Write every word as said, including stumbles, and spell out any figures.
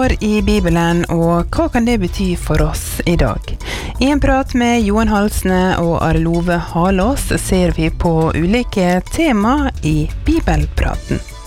I Bibelen, og hva kan det bety for oss I dag? I en prat med Johan Halsne og Arlove Halås ser vi på ulike tema I Bibelpraten.